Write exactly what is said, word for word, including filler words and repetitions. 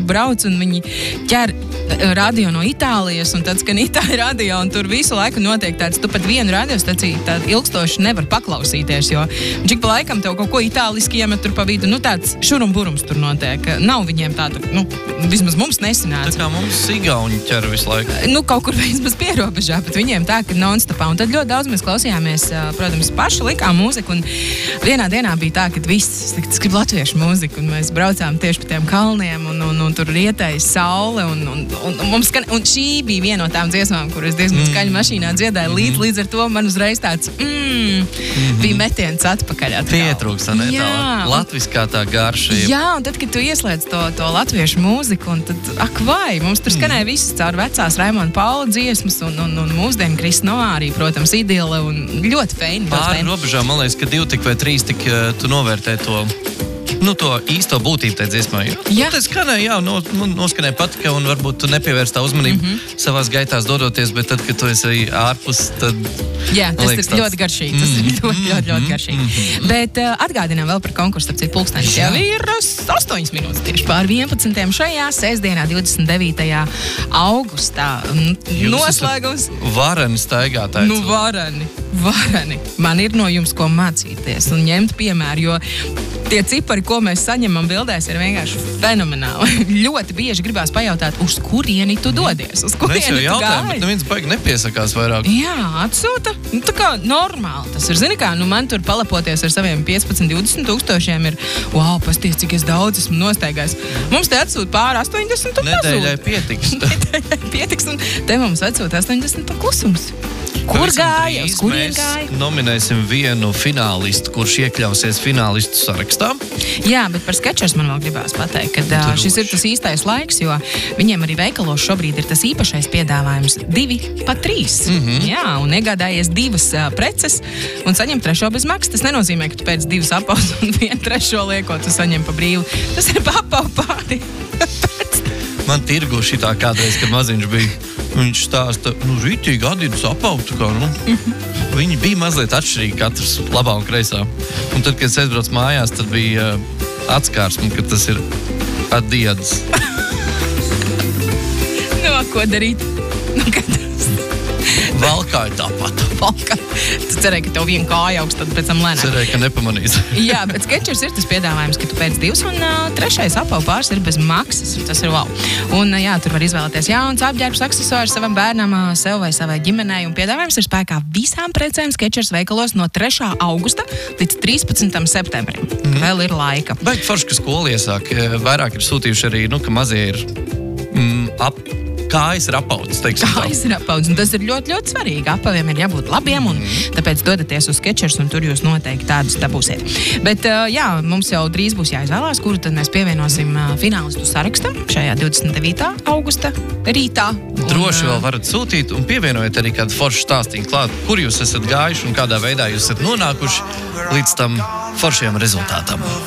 brauc un viņi ķer radio no Itālijas, un tad skan Itāļu radio, un tur visu laiku notiek tāds, tu pat vienu radiostaciju tādu ilgstoši nevar paklausīties, jo čik pa laikam tev kaut ko itāliski iemet tur pa vidu, nu tāds šurum-burums tur notiek. Nav viņiem tāda, nu, vismaz mums nesanāca. Tā kā mums igauņi ķer visu laiku. Nu, kaut kur vismaz pierobežā, bet viņiem tā, ka non-stopā. Un tad ļoti daudz mēs klausījāmies, protams, paši likām mūziku, un vienā dienā bija tā, ka viss, es gribu latviešu mūziku, un mēs braucām tieši pa tiem kalniem, un, un, un tur rietēja saule, un, un, un, un, mums skan, un šī bija viena no tām dziesmām, kur es diezgan mm. skaļi mašīnā dziedāju līdz, mm. līdz ar to man uzreiz tāds, mm, mm-hmm. bija metiens atpakaļ. Pietrūkst, ne? Tā latviskā tā garša. Jā, un tad, kad tu ieslēdz to, to latviešu mūziku, un tad, ak vai, mums tur skanēja mm. visas caur vecās Raimonda Paula dziesmas, un, un, un mūsdienu Krisno arī, protams, Idile, un ļoti feini. Pāri robežām, man liekas, ka divi tik vai trīs tik tu novērtē to, nu, to īsto būtību tai dziesmai. Jā. Nu, tas skanēja, jā, no, noskanēja patika, un varbūt tu nepievērst tā uzmanību mm-hmm. savās gaitās dodoties, bet tad, kad tu esi ārpus, tad... Jā, tas liekas, ir tāds... ļoti garšīgi. Tas mm-hmm. ir ļoti, ļoti, ļoti garšīgi. Mm-hmm. Bet uh, atgādinām vēl par konkursu, tāpēc ir pulkstenis. Jau ir astoņas minūtes tieši pār vienpadsmitiem šajā sestdienā, divdesmit devītajā augustā. Noslēgums. Vareni staigātāji. Nu, vareni, vareni. Man ir no jums ko mācīties un ņemt piemēru, jo tie cipari, ko mēs saņemam bildēs, ir vienkārši fenomenāli. Ļoti bieži gribās pajautāt, uz kurieni tu dodies, uz kurieni tu gāji. Mēs jau jautājam, bet neviens baigi nepiesakās vairāk. Jā, atsūta. Nu, tā kā normāli tas ir. Zini kā, nu man tur palapoties ar saviem piecpadsmit līdz divdesmit tūkstošiem ir, wow, pasties, cik es daudz esmu nostaigājis. Mums te atsūta pāri astoņdesmit. Nedēļai pietiks. Nedēļai pietiks, un te mums atsūta astoņdesmit klusums. Kur gāja? Uz kurien gāja? Mēs nominēsim vienu finālistu, kurš iekļausies finālistu sarakstā. Jā, bet par Skechers man vēl gribās pateikt, ka uh, šis ir tas īstais laiks, jo viņiem arī veikalos šobrīd ir tas īpašais piedāvājums divi pa trīs. Mm-hmm. Jā, un iegādājies divas uh, preces un saņem trešo bez maksas. Tas nenozīmē, ka tu pēc divas apaus un vienu trešo lieko tu saņem pa brīvu. Tas ir pa apau pāri. Man tirgu šitā kādreiz, kad maziņš bija. Viņš stāsta, nu, rītīgi Adidas apautu, kā, nu. Mm-hmm. Viņi bija mazliet atšķirīgi, katrs labā un kreisā. Un tad, kad es aizbraucu mājās, tad bija uh, atskārsme, ka tas ir Adidas. Nu, ko darīt? Nu, kad tas... Valkāja tāpat. Valkāja. Tu cerēji, ka tev viena kāja augsts, tad pēc tam lēnāk. Cerēji, ka nepamanīs. Jā, bet Skechers ir tas piedāvājums, ka tu pēc divas un uh, trešais apau pāris ir bez maksas. Tas ir wow. Un uh, jā, tur var izvēlēties jauns apģērbs, aksesuārs savam bērnam, uh, sev vai savai ģimenei. Un piedāvājums ir spēkā visām precēm Skechers veikalos no trešā augusta līdz trīspadsmitam septembrim. Mm. Vēl ir laika. Bet forši, ka skola iesāk, vairāk ir sūtījuši arī, nu, ka mazie ir mm, ap... Kājas ir apaudzes, teiksim tā. Kājas ir apaudzes, un tas ir ļoti, ļoti svarīgi. Apaviem ir jābūt labiem, un tāpēc dodaties uz Skechers, un tur jūs noteikti tādus dabūsiet. Bet, jā, mums jau drīz būs jāizvēlās, kuru tad mēs pievienosim finālistu sarakstam šajā divdesmit devītā augusta rītā. Droši un, vēl varat sūtīt, un pievienojiet arī kādu foršu stāstīnu klāt, kur jūs esat gājuši un kādā veidā jūs esat nonākuši līdz tam foršajam rezultātam.